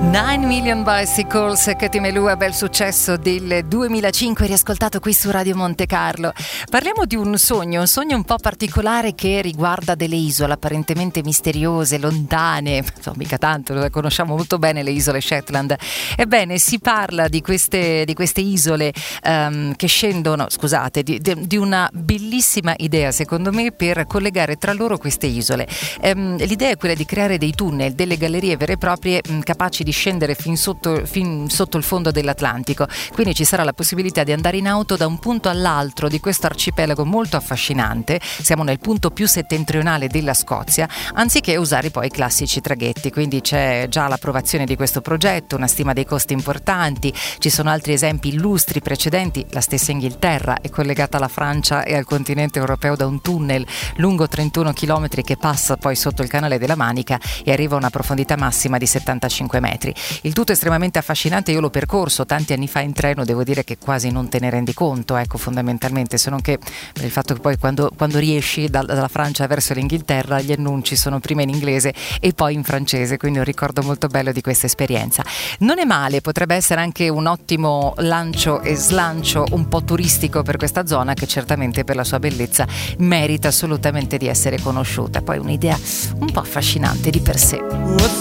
9 Million Bicycles, Katy Melua, bel successo del 2005, riascoltato qui su Radio Monte Carlo. Parliamo di un sogno un po' particolare che riguarda delle isole apparentemente misteriose, lontane, insomma, mica tanto, lo conosciamo molto bene le isole Shetland. Ebbene, si parla di queste isole che scendono, scusate, di una bellissima idea secondo me per collegare tra loro queste isole. L'idea è quella di creare dei tunnel, delle gallerie vere e proprie capaci di scendere fin sotto il fondo dell'Atlantico. Quindi ci sarà la possibilità di andare in auto da un punto all'altro di questo arcipelago molto affascinante. Siamo nel punto più settentrionale della Scozia, anziché usare poi i classici traghetti. Quindi c'è già l'approvazione di questo progetto, una stima dei costi importanti. Ci sono altri esempi illustri precedenti. La stessa Inghilterra è collegata alla Francia e al continente europeo da un tunnel lungo 31 km che passa poi sotto il canale della Manica e arriva a una profondità massima di 75 metri. Il tutto è estremamente affascinante, io l'ho percorso tanti anni fa in treno, devo dire che quasi non te ne rendi conto, ecco, fondamentalmente, se non che per il fatto che poi quando riesci dalla Francia verso l'Inghilterra gli annunci sono prima in inglese e poi in francese, quindi un ricordo molto bello di questa esperienza. Non è male, potrebbe essere anche un ottimo lancio e slancio un po' turistico per questa zona che certamente per la sua bellezza merita assolutamente di essere conosciuta. Poi un'idea un po' affascinante di per sé.